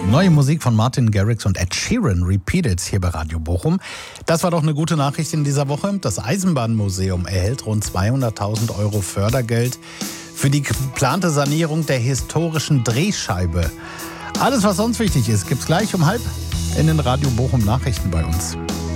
Neue Musik von Martin Garrix und Ed Sheeran, Repeated, hier bei Radio Bochum. Das war doch eine gute Nachricht in dieser Woche. Das Eisenbahnmuseum erhält rund 200.000 € Fördergeld für die geplante Sanierung der historischen Drehscheibe. Alles, was sonst wichtig ist, gibt's gleich um 12:30 in den Radio Bochum Nachrichten bei uns.